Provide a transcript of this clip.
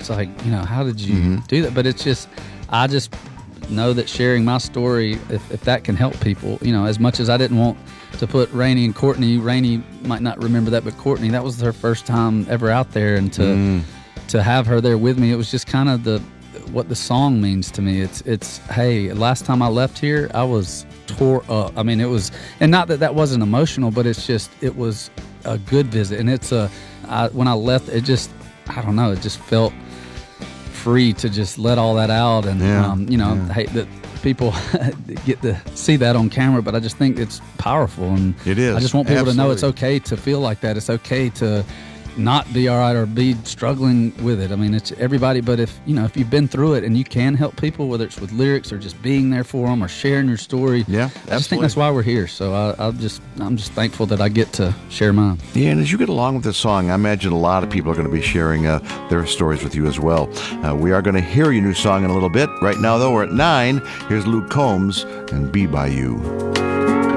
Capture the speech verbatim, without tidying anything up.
it's like, you know, how did you Mm-hmm. do that? But it's just, I just know that sharing my story, if, if that can help people, you know, as much as I didn't want to put Rainey and Courtney, Rainey might not remember that, but Courtney, that was her first time ever out there, and to Mm. to have her there with me, it was just kind of the what the song means to me. It's it's hey, last time I left here, I was tore up. I mean, it was, and not that that wasn't emotional, but it's just it was a good visit, and it's a I, when I left, it just I don't know, it just felt free to just let all that out, and Yeah, um, you know, yeah. hey, that people get to see that on camera, but I just think it's powerful, and It is. I just want people to know it's Absolutely. okay to feel like that. It's okay to not be all right or be struggling with it. I mean, it's everybody, but if you know if you've been through it and you can help people, whether it's with lyrics or just being there for them or sharing your story, Yeah, I just think absolutely. that's why we're here. So I, I just I'm just thankful that I get to share mine. Yeah, and as you get along with this song, I imagine a lot of people are going to be sharing uh, their stories with you as well. Uh, we are going to hear your new song in a little bit. Right now, though, we're at nine. Here's Luke Combs and Be By You.